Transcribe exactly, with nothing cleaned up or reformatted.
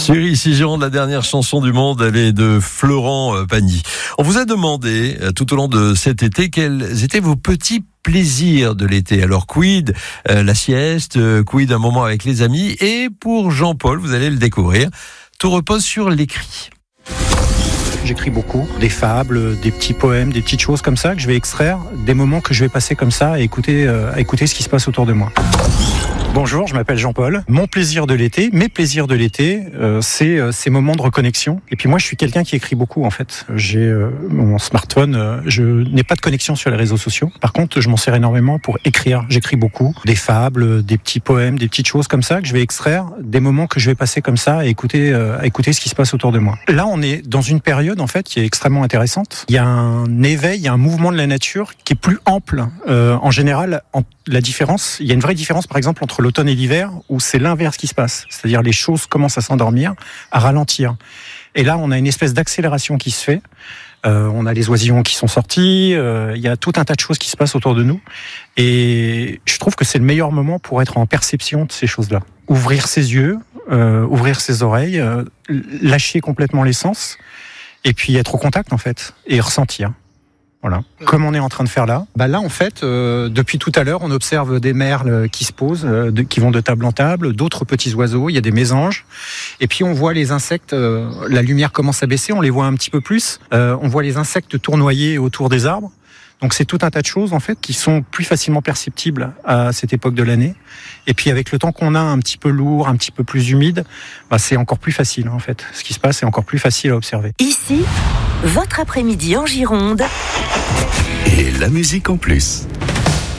Chérie, si Gironde, la dernière chanson du monde, elle est de Florent Pagny. On vous a demandé tout au long de cet été quels étaient vos petits plaisirs de l'été. Alors quid euh, la sieste, euh, quid un moment avec les amis, et pour Jean-Paul, vous allez le découvrir, tout repose sur l'écrit. J'écris beaucoup, des fables, des petits poèmes, des petites choses comme ça que je vais extraire, des moments que je vais passer comme ça à écouter, euh, à écouter ce qui se passe autour de moi. Bonjour, je m'appelle Jean-Paul. Mon plaisir de l'été, mes plaisirs de l'été, euh, c'est euh, ces moments de reconnexion. Et puis moi, je suis quelqu'un qui écrit beaucoup en fait. J'ai euh, mon smartphone, euh, je n'ai pas de connexion sur les réseaux sociaux. Par contre, je m'en sers énormément pour écrire. J'écris beaucoup, des fables, des petits poèmes, des petites choses comme ça que je vais extraire, des moments que je vais passer comme ça à écouter, euh, à écouter ce qui se passe autour de moi. Là, on est dans une période en fait qui est extrêmement intéressante. Il y a un éveil, il y a un mouvement de la nature qui est plus ample. Euh, en général, en, la différence, il y a une vraie différence par exemple entre l'automne et l'hiver où c'est l'inverse qui se passe. C'est-à-dire les choses commencent à s'endormir, à ralentir. Et là, on a une espèce d'accélération qui se fait. Euh, on a les oisillons qui sont sortis. Euh, il y a tout un tas de choses qui se passent autour de nous. Et je trouve que c'est le meilleur moment pour être en perception de ces choses-là. Ouvrir ses yeux, euh, ouvrir ses oreilles, euh, lâcher complètement les sens. Et puis être au contact en fait, et ressentir. Voilà. Comme on est en train de faire là. Bah là en fait, euh, depuis tout à l'heure, on observe des merles qui se posent, euh, de, qui vont de table en table, d'autres petits oiseaux. Il y a des mésanges. Et puis on voit les insectes. Euh, la lumière commence à baisser, on les voit un petit peu plus. Euh, on voit les insectes tournoyer autour des arbres. Donc c'est tout un tas de choses en fait qui sont plus facilement perceptibles à cette époque de l'année. Et puis avec le temps qu'on a un petit peu lourd, un petit peu plus humide, bah c'est encore plus facile en fait. Ce qui se passe est encore plus facile à observer. Ici, votre après-midi en Gironde. Et la musique en plus.